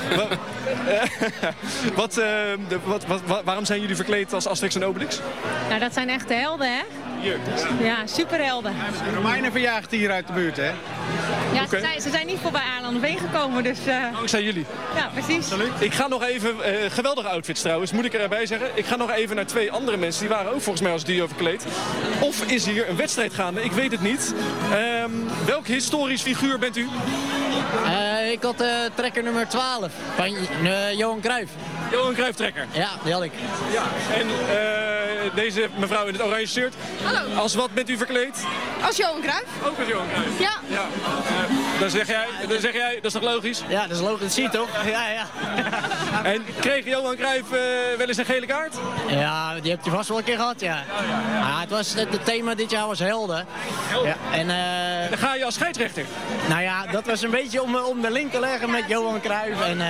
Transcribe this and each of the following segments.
Waarom zijn jullie verkleed als Asterix en Obelix? Nou, dat zijn echte helden, hè? Hier. Ja, superhelden. De Romeinen verjaagd hier uit de buurt, hè? Ja, Oké. ze zijn niet voorbij Aarlanderveen gekomen, dus... Dankzij jullie. Ja, precies. Ik ga nog even, geweldige outfits trouwens, moet ik erbij zeggen. Ik ga nog even naar 2 andere mensen, die waren ook volgens mij als duo verkleed. Of is hier een wedstrijd gaande? Ik weet het niet. Welk historisch figuur bent u? Ik had trekker nummer 12 van Johan Cruijff. Johan Cruijff trekker. Ja, die had ik. Ja. En deze mevrouw in het oranje shirt. Hallo. Als wat bent u verkleed? Als Johan Cruijff? Ook als Johan Cruijff. Ja. Dan zeg jij, dat is toch logisch? Ja, dat is logisch. Dat zie je toch? Ja. En kreeg Johan Cruijff wel eens een gele kaart? Ja, die heb je vast wel een keer gehad, ja. Het thema dit jaar was helden. Ja, en Dan ga je als scheidsrechter. nou ja, dat was een beetje om de link te leggen met Johan Cruijff. En,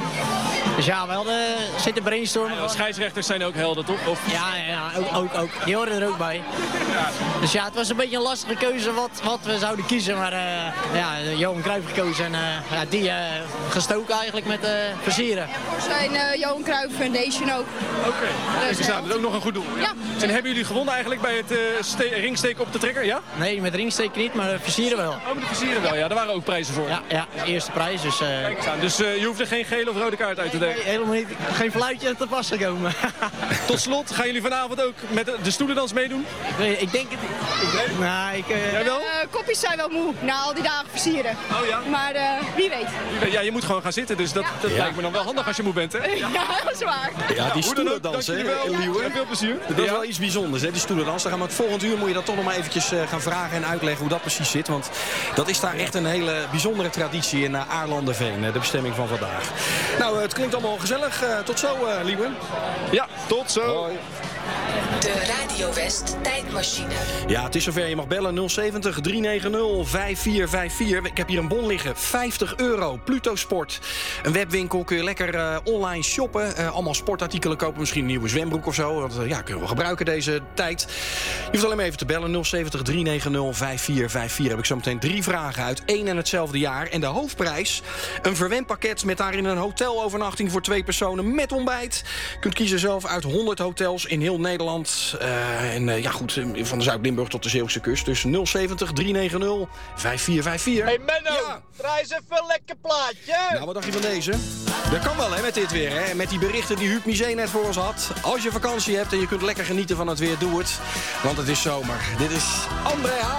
dus ja, we hadden zitten brainstormen. Als scheidsrechters zijn ook helden, toch? Of... Ja, ook. Die horen er ook bij. Dus ja, het was een beetje een lastige keuze wat we zouden kiezen. Maar Johan Cruijff gekozen en die gestoken eigenlijk met versieren. En voor zijn Johan Cruijff Foundation ook. Oké. Kijk eens aan, dat is ook nog een goed doel. Ja. En hebben jullie gewonnen eigenlijk bij het ringsteken op de trekker, ja? Nee, met ringsteken niet, maar versieren wel. Oh, met de versieren wel, ja. Daar waren ook prijzen voor. Ja, eerste prijs. Dus, Kijk eens aan. Dus je hoeft er geen gele of rode kaart uit te delen. nee, helemaal niet. Geen fluitje te pas gekomen. Tot slot, gaan jullie vanavond ook met de stoelendans meedoen? Ik denk het niet. Jij wel? Kopjes zijn wel moe na al die dagen versieren. Oh ja? Maar wie weet. Ja, je moet gewoon gaan zitten, dus dat lijkt me dan wel handig als je moe bent, hè? Ja, dat is waar. Ja, die Hoe dan ook, stoelendans, hè, dankjewel. Liewe. En veel plezier. Dat is wel iets bijzonders, hè, die stoelendans. Dan gaan we het volgend uur moet je dat toch nog maar eventjes gaan vragen en uitleggen hoe dat precies zit. Want dat is daar echt een hele bijzondere traditie in Aarlanderveen, de bestemming van vandaag. Nou, het klinkt allemaal gezellig. Tot zo, Liewe. Ja, tot zo. Hoi. De Radio West tijdmachine. Ja, het is zover. Je mag bellen 070 390 5454. Ik heb hier een bon liggen. €50. Pluto Sport. Een webwinkel. Kun je lekker online shoppen. Allemaal sportartikelen kopen. Misschien een nieuwe zwembroek of zo. Dat kunnen we wel gebruiken deze tijd. Je hoeft alleen maar even te bellen. 070 390 5454. Heb ik zo meteen 3 vragen uit 1 en hetzelfde jaar. En de hoofdprijs. Een verwendpakket met daarin een hotelovernachting voor 2 personen met ontbijt. Je kunt kiezen zelf uit 100 hotels in heel Nederland. Van de Zuid-Limburg tot de Zeeuwse kust. Dus 070 390 5454. Hey Menno, Ja. draai eens even een lekker plaatje. Nou, wat dacht je van deze? Dat kan wel, hè, met dit weer, hè. Met die berichten die Huub Misé net voor ons had. Als je vakantie hebt en je kunt lekker genieten van het weer, doe het. Want het is zomer. Dit is André H.